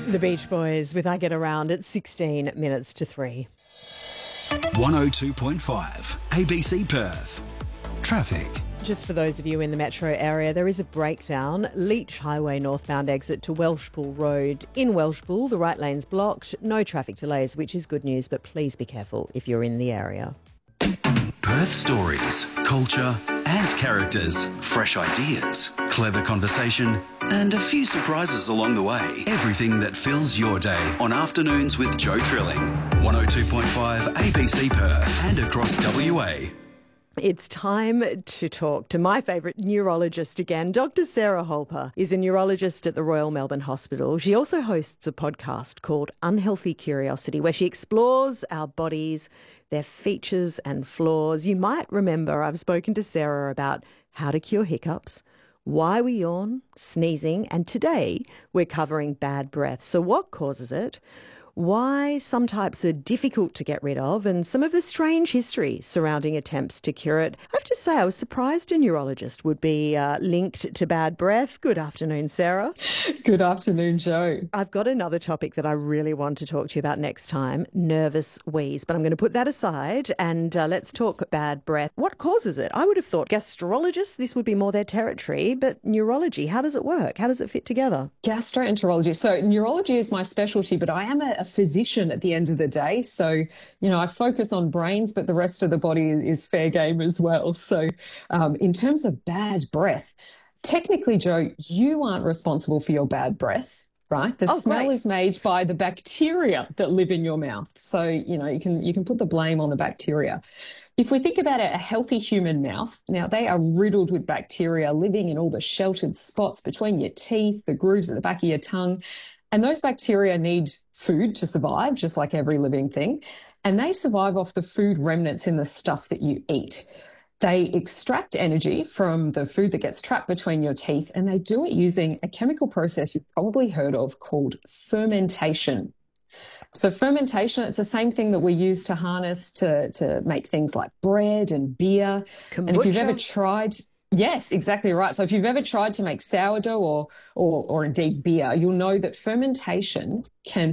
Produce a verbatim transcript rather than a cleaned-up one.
The Beach Boys with I Get Around at sixteen minutes to three. one oh two point five A B C Perth. Traffic. Just for those of you in the metro area, there is a breakdown. Leach Highway northbound exit to Welshpool Road. In Welshpool, the right lane's blocked. No traffic delays, which is good news, but please be careful if you're in the area. Perth stories, culture and characters, fresh ideas, clever conversation and a few surprises along the way. Everything that fills your day on Afternoons with Joe Trilling. one oh two point five A B C Perth and across W A. It's time to talk to my favourite neurologist again. Doctor Sarah Holper is a neurologist at the Royal Melbourne Hospital. She also hosts a podcast called Unhealthy Curiosity, where she explores our bodies, their features and flaws. You might remember I've spoken to Sarah about how to cure hiccups, why we yawn, sneezing, and today we're covering bad breath. So what causes it? Why some types are difficult to get rid of, and some of the strange history surrounding attempts to cure it. I have to say, I was surprised a neurologist would be uh, linked to bad breath. Good afternoon, Sarah. Good afternoon, Joe. I've got another topic that I really want to talk to you about next time, nervous wheeze, but I'm going to put that aside and uh, let's talk bad breath. What causes it? I would have thought gastrologists, this would be more their territory, but neurology, how does it work? How does it fit together? Gastroenterology. So neurology is my specialty, but I am a, a physician at the end of the day. So, you know, I focus on brains, but the rest of the body is fair game as well. So um, in terms of bad breath, technically, Joe, you aren't responsible for your bad breath, right? The oh, smell great. is made by the bacteria that live in your mouth. So, you know, you can you can put the blame on the bacteria. If we think about it, a healthy human mouth, now they are riddled with bacteria living in all the sheltered spots between your teeth, the grooves at the back of your tongue. And those bacteria need food to survive, just like every living thing. And they survive off the food remnants in the stuff that you eat. They extract energy from the food that gets trapped between your teeth, and they do it using a chemical process you've probably heard of called fermentation. So fermentation, it's the same thing that we use to harness to, to make things like bread and beer. Kombucha. And if you've ever tried... Yes, exactly right. So if you've ever tried to make sourdough or, or, or indeed beer, you'll know that fermentation can